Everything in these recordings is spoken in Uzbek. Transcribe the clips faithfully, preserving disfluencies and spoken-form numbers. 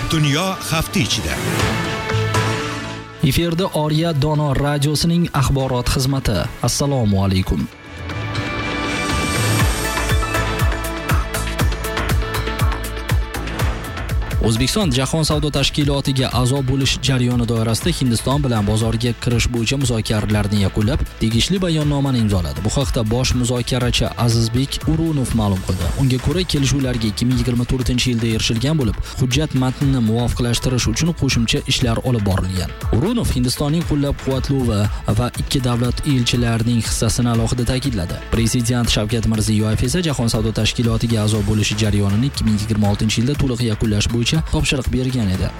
Dunyo hafta ichida. Efirda Oriya Dono radiosining axborot xizmati. Assalomu alaykum. O'zbekiston Jahon savdo tashkilotiga a'zo bo'lish jarayoni doirasida Hindiston bilan bozorga kirish bo'yicha muzokaralarni yakunlab, tegishli bayonnomani imzoladi. Bu haqda bosh muzokarachi Azizbek Urunov ma'lum qildi. Unga ko'ra, kelishuvlarga ikki ming yigirma to'rtinchi yilda erishilgan bo'lib, hujjat matnini muvofiqlashtirish uchun qo'shimcha ishlar olib borilgan. Urunov Hindistonning qo'llab-quvvatlovi va ikki davlat elchilarining hissasini alohida ta'kidladi. Prezident Shavkat Mirziyoyev esa Jahon savdo tashkilotiga a'zo bo'lish jarayonini ikki ming yigirma oltinchi yilda to'liq yakunlash bo'yicha topshiriq bergan edi.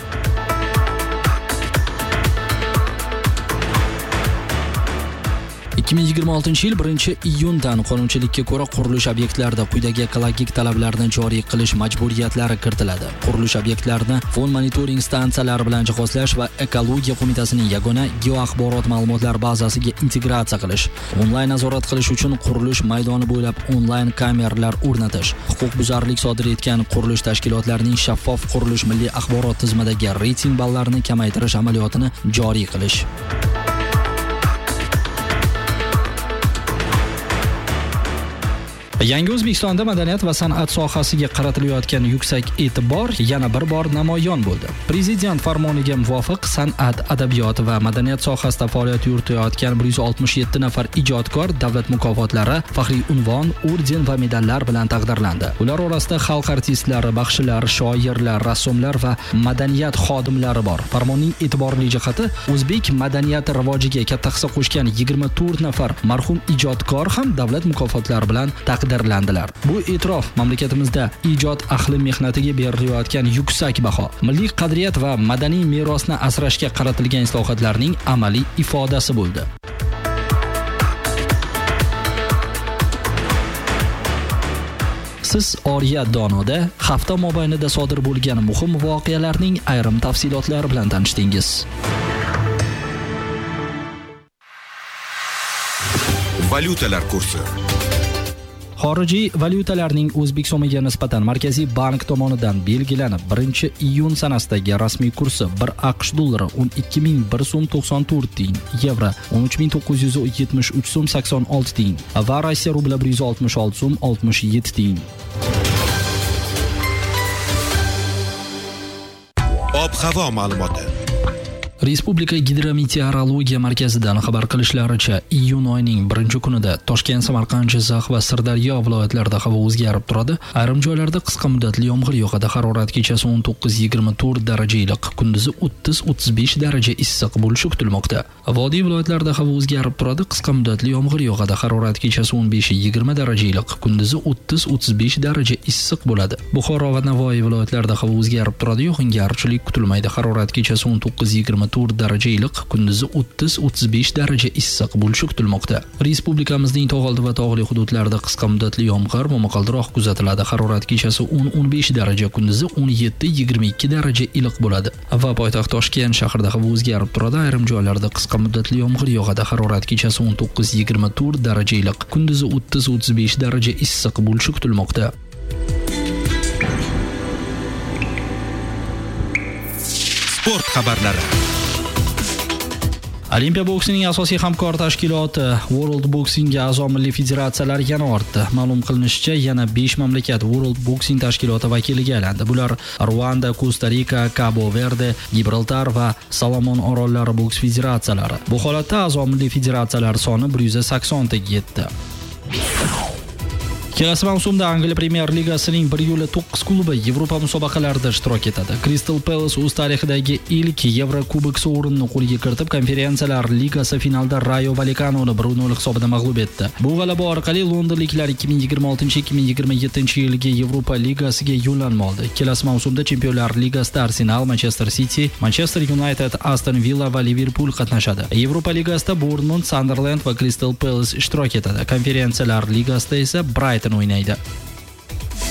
ikki ming yigirma oltinchi yil birinchi iyundan qonunchilikka ko'ra qurilish obyektlarida quyidagi ekologik talablarni joriy qilish majburiyatlari kiritiladi. Qurilish obyektlarini fon monitoring stansiyalari bilan jihozlash va ekologiya qo'mitasining yagona geoaxborot ma'lumotlar bazasiga integratsiya qilish, onlayn nazorat qilish uchun qurilish maydoni bo'ylab onlayn kameralar o'rnatish, huquqbuzarlik sodir etgan qurilish tashkilotlarining shaffof qurilish milliy axborot tizimidagi reyting ballarini kamaytirish amaliyotini joriy qilish. Yangi O'zbekistonda madaniyat va san'at sohasiga qaratilayotgan yuksak e'tibor yana bir bor namoyon bo'ldi. Prezident farmoniga muvofiq san'at, adabiyot va madaniyat sohasida faoliyat yuritayotgan bir yuz oltmish yetti nafar ijodkor davlat mukofotlari, faxriy unvon, orden va medallar bilan taqdirlandi. Ular orasida xalq artistlari, baxshilar, shoirlar, rassomlar va madaniyat xodimlari bor. Farmonning e'tiborli jihati, o'zbek madaniyati rivojiga katta hissa qo'shgan yigirma to'rt nafar marhum ijodkor ham davlat mukofotlari bilan taqdirlandilar. Bu e'tirof mamlakatimizda ijod ahli mehnatiga berilayotgan yuksak baho, milliy qadriyat va madaniy merosni asrashga qaratilgan islohotlarning amaliy ifodasi bo'ldi. Siz Oriya Donoda hafta mobaynida sodir bo'lgan muhim voqealarning ayrim tafsilotlari bilan tanishdingiz. Valyutalar kursi. Xorijiy valyutalarning O'zbek so'miga nisbatan Markaziy bank tomonidan belgilanib, birinchi iyun sanasidagi rasmiy kursi bir AQSh dollari o'n ikki ming bir so'm to'qson to'rt tiyin, yevro o'n uch ming to'qqiz yuz yetmish uch so'm sakson olti tiyin va Rossiya rubli bir yuz oltmish olti so'm oltmish yetti tiyin. Ob-havo ma'lumoti. Respublika gidrometeorologiya markazidan xabar qilishlaricha, iyun oyining birinchi kunida Toshkent, Samarqand, Jizzax va Sirdaryo viloyatlarida havo o'zgarib turadi. Ayrim joylarda qisqa muddatli yomg'ir yog'adi. Harorat kechasi o'n to'qqiz yigirma to'rt daraja iliq, kunduzi o'ttiz o'ttiz besh daraja issiq bo'lishi kutilmoqda. Vodiy viloyatlarida havo o'zgarib turadi. Qisqa muddatli yomg'ir yog'adi. Harorat kechasi o'n besh yigirma daraja iliq, kunduzi o'ttiz o'ttiz besh daraja issiq bo'ladi. Buxoro va Navoiy viloyatlarida havo o'zgarib turadi. Yog'ingarchilik kutilmaydi. Harorat kechasi o'n to'qqiz yigirma to'rt daraja iliq, kunduzi o'ttiz o'ttiz besh daraja issiq bo'lishi kutilmoqda. Respublikamizning tog'oldi va tog'li hududlarida qisqa muddatli yomg'ir momaqaldiroq kuzatiladi. Harorat kechasi o'n o'n besh daraja, kunduzi o'n yetti yigirma ikki daraja iliq bo'ladi. Va poytaxt Toshkent shahrida havo o'zgarib turadi. Ayrim joylarda qisqa muddatli yomg'ir yog'adi. Harorat kechasi o'n to'qqiz yigirma to'rt daraja iliq, kunduzi o'ttiz o'ttiz besh daraja issiq bo'lishi kutilmoqda. Sport xabarlari. Olimpiya boksining asosiy hamkor tashkiloti World Boxingga a'zo milliy federatsiyalar yana ortdi. Ma'lum qilinishicha, yana besh mamlakat World Boxing tashkiloti vakiliga aylandi. Bular Ruanda, Kosta-Rika, Cabo Verde, Gibraltar va Solomon orollari boks federatsiyalari. Bu holatda a'zo milliy federatsiyalar soni bir yuz sakson taga yetdi. Kelasi mavsumda Angliya Premier Ligasining bir yo'la to'qqiz klubi Yevropa musobaqalarida ishtirok etadi. Crystal Palace o'z tarixidagi ilk Yevrokubok sovrinini qo'lga kiritib, Konferensiyalar Ligasi finalda Rayo Vallecano'ni bir nol hisobida mag'lub etdi. Bu g'alaba orqali londonliklar ikki ming yigirma oltinchi ikki ming yigirma yettinchi yilgi Yevropa Ligasiga yo'llanma oldi. Kelasi mavsumda Chempionlar Ligasida Arsenal, Manchester City, Manchester United, Aston Villa va Liverpool qatnashadi. Yevropa Ligasida Bournemouth, Sunderland va Crystal Palace ishtirok etadi. Konferensiyalar Ligasida esa Brighton o'ynaydi.